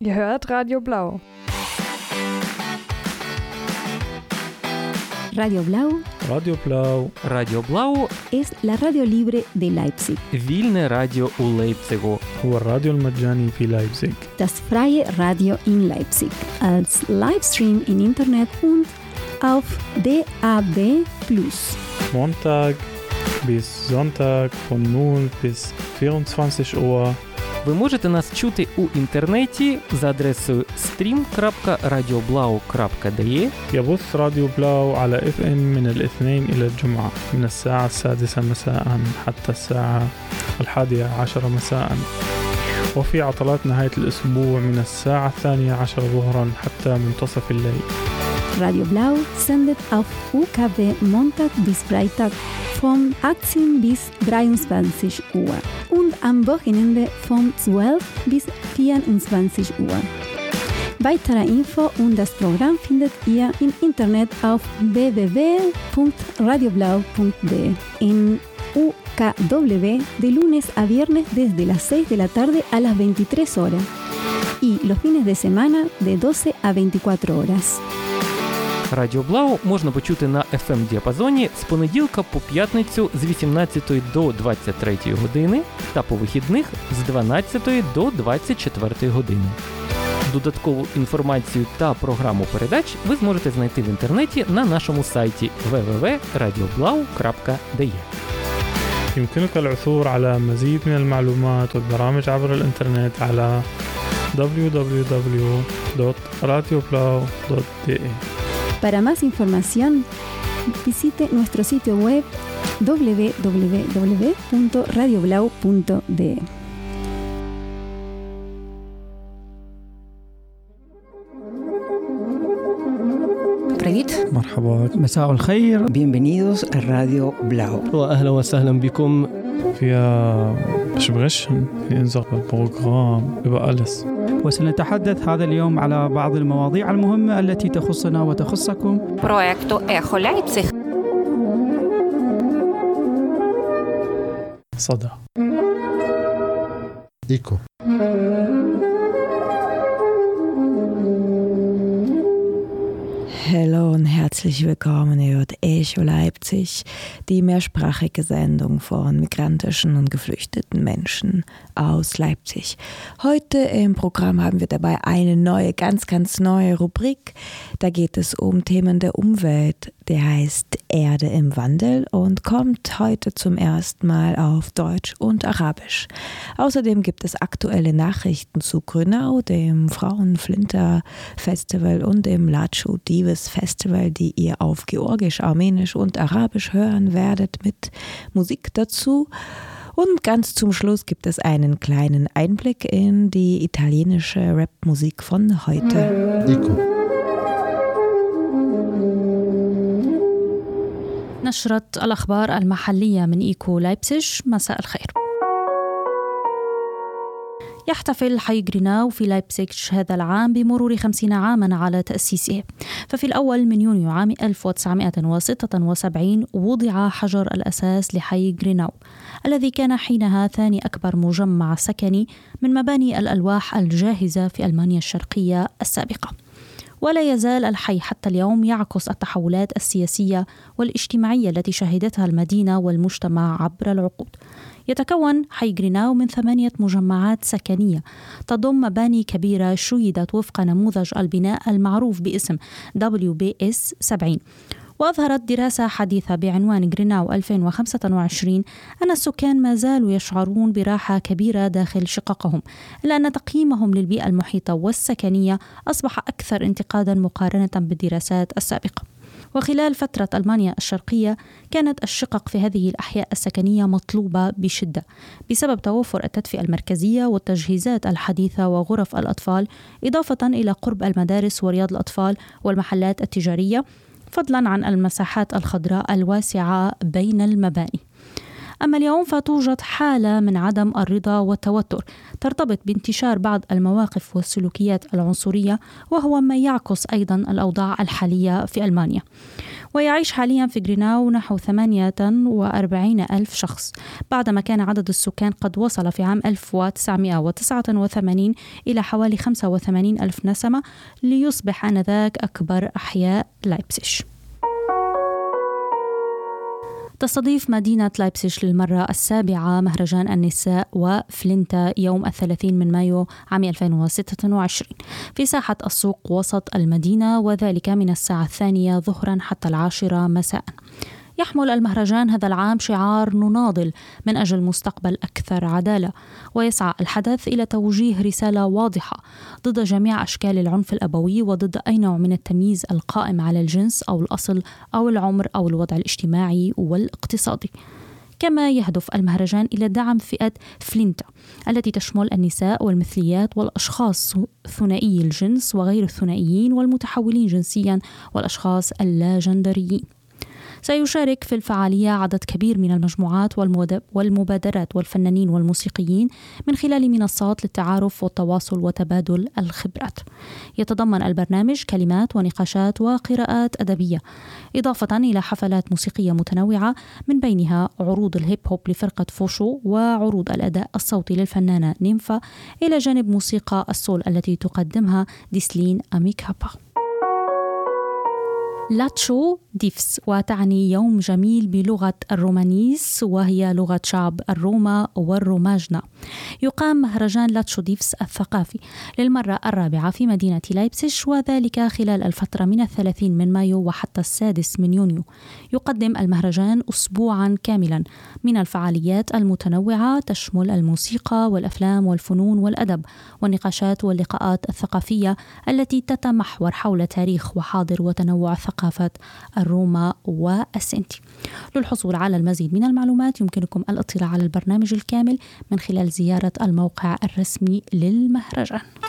Ihr hört Radio Blau. Radio Blau. Radio Blau. Radio Blau es la radio libre de Leipzig. Вільне радіо у Лейпцигу. هو الراديو المجاني في لايبزيغ. Das freie Radio in Leipzig. Als Livestream im Internet und auf DAB+. Montag bis Sonntag von 0 bis 24 Uhr. Ви можете нас чути у інтернеті за адресою stream.radioblau.de. يبث راديو بلاو على FM من الاثنين إلى الجمعة من الساعة 6 مساء حتى الساعة 11 مساء، وفي عطلات نهاية الأسبوع من الساعة 12 ظهرا حتى منتصف الليل. Radio Blau sendet auf UKW Montag bis Freitag von 18 bis 23 Uhr und am Wochenende von 12 bis 24 Uhr. Weitere Info und das Programm findet ihr im Internet auf www.radioblau.de. En UKW de lunes a viernes desde las 6 de la tarde a las 23 horas y los fines de semana de 12 a 24 horas. Радіо Блау можна почути на FM-діапазоні з понеділка по п'ятницю з 18 до 23 години та по вихідних з 12 до 24 години. Додаткову інформацію та програму передач ви зможете знайти в інтернеті на нашому сайті www.radioblau.de. يمكنك العثور على مزيد من المعلومات والبرامج عبر الإنترنت على www.radioblau.de. Para más información, visite nuestro sitio web www.radioblau.de. Привет. مرحبا. مساء الخير. Bienvenidos a Radio Blau. وأهلا وسهلا بكم. فيها Besprechen, في unser Programm über alles. وسنتحدث هذا اليوم على بعض المواضيع المهمة التي تخصنا وتخصكم. Проекту Ехо Лейпциг. صدى. إيكو. Hallo und herzlich willkommen, ihr hört Echo Leipzig, die mehrsprachige Sendung von migrantischen und geflüchteten Menschen aus Leipzig. Heute im Programm haben wir dabei eine neue, ganz neue Rubrik. Da geht es um Themen der Umwelt. Der heißt Erde im Wandel und kommt heute zum ersten Mal auf Deutsch und Arabisch. Außerdem gibt es aktuelle Nachrichten zu Grünau, dem Frauenflinter-Festival und dem Latschu Dives Festival, die ihr auf Georgisch, Armenisch und Arabisch hören werdet mit Musik dazu. Und ganz zum Schluss gibt es einen kleinen Einblick in die italienische Rap-Musik von heute. إيكو. نشرة الأخبار المحلية من إيكو لايبزيج. مساء الخير. يحتفل حي غريناو في لايبزيج هذا العام بمرور 50 عاما على تأسيسه. ففي الأول من يونيو عام 1976 وضع حجر الأساس لحي غريناو الذي كان حينها ثاني أكبر مجمع سكني من مباني الألواح الجاهزة في ألمانيا الشرقية السابقة. ولا يزال الحي حتى اليوم يعكس التحولات السياسية والاجتماعية التي شهدتها المدينة والمجتمع عبر العقود. يتكون حي غريناو من 8 مجمعات سكنية تضم مباني كبيرة شيدت وفق نموذج البناء المعروف باسم WBS 70. وأظهرت دراسة حديثة بعنوان غريناو 2025 أن السكان ما زالوا يشعرون براحة كبيرة داخل شققهم، إلا أن تقييمهم للبيئة المحيطة والسكنية أصبح أكثر انتقادا مقارنة بالدراسات السابقة. وخلال فترة ألمانيا الشرقية كانت الشقق في هذه الأحياء السكنية مطلوبة بشدة بسبب توفر التدفئة المركزية والتجهيزات الحديثة وغرف الأطفال، إضافة إلى قرب المدارس ورياض الأطفال والمحلات التجارية، فضلا عن المساحات الخضراء الواسعة بين المباني. أما اليوم فتوجد حالة من عدم الرضا والتوتر ترتبط بانتشار بعض المواقف والسلوكيات العنصرية، وهو ما يعكس أيضا الأوضاع الحالية في ألمانيا. ويعيش حاليا في غريناو نحو 48 ألف شخص، بعدما كان عدد السكان قد وصل في عام 1989 إلى حوالي 85 ألف نسمة، ليصبح آنذاك أكبر أحياء لايبزيغ. تستضيف مدينة لايبزيغ للمرة السابعة مهرجان النساء وفلينتا يوم 30 من مايو عام 2026 في ساحة السوق وسط المدينة، وذلك من الساعة 2 ظهرا حتى 10 مساء. يحمل المهرجان هذا العام شعار نناضل من أجل مستقبل أكثر عدالة، ويسعى الحدث إلى توجيه رسالة واضحة ضد جميع أشكال العنف الأبوي وضد أي نوع من التمييز القائم على الجنس أو الأصل أو العمر أو الوضع الاجتماعي والاقتصادي. كما يهدف المهرجان إلى دعم فئة فلينتا التي تشمل النساء والمثليات والأشخاص ثنائي الجنس وغير الثنائيين والمتحولين جنسيا والأشخاص اللاجندريين. سيشارك في الفعالية عدد كبير من المجموعات والمبادرات والفنانين والموسيقيين من خلال منصات للتعارف والتواصل وتبادل الخبرات. يتضمن البرنامج كلمات ونقاشات وقراءات أدبية، إضافة إلى حفلات موسيقية متنوعة من بينها عروض الهيب هوب لفرقة فوشو وعروض الأداء الصوتي للفنانة نيمفا، إلى جانب موسيقى السول التي تقدمها ديسلين أميكابا. لاتشو ديفس، وتعني يوم جميل بلغة الرومانيس وهي لغة شعب الروما والروماجنا. يقام مهرجان لاتشو ديفس الثقافي للمرة الرابعة في مدينة لايبزيغ، وذلك خلال الفترة من 30 من مايو وحتى 6 من يونيو. يقدم المهرجان أسبوعا كاملا من الفعاليات المتنوعة تشمل الموسيقى والأفلام والفنون والأدب والنقاشات واللقاءات الثقافية التي تتمحور حول تاريخ وحاضر وتنوع ثقافة الروما والسنتي. للحصول على المزيد من المعلومات يمكنكم الاطلاع على البرنامج الكامل من خلال زيارة الموقع الرسمي للمهرجان.